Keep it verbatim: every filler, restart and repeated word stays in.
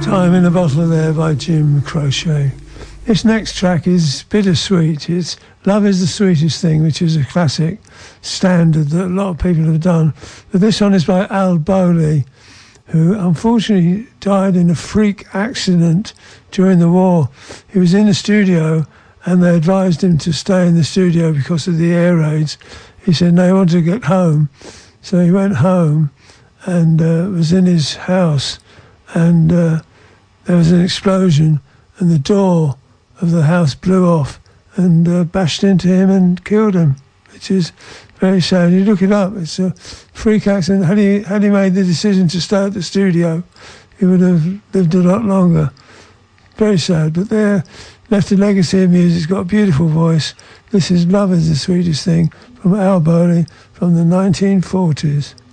Time in a Bottle there by Jim Croce. This next track is bittersweet. It's Love is the Sweetest Thing, which is a classic standard that a lot of people have done. But this one is by Al Bowley, who unfortunately died in a freak accident during the war. He was in the studio and they advised him to stay in the studio because of the air raids. He said, no, he wanted to get home. So he went home and uh, was in his house, and uh, there was an explosion and the door of the house blew off and uh, bashed into him and killed him, which is very sad. You look it up, it's a freak accident. Had he, had he made the decision to stay at the studio, he would have lived a lot longer. Very sad, but there, left a legacy of music. He's got a beautiful voice. This is Love is the Sweetest Thing from Al Bowley from the nineteen forties.